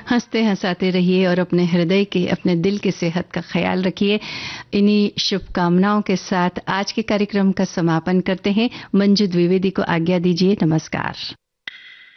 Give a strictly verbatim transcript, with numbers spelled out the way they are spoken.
हंसते हंसाते रहिए और अपने हृदय के, अपने दिल की सेहत का ख्याल रखिए। इन्हीं शुभकामनाओं के साथ आज के कार्यक्रम का समापन करते हैं। मंजू द्विवेदी को आज्ञा दीजिए। नमस्कार।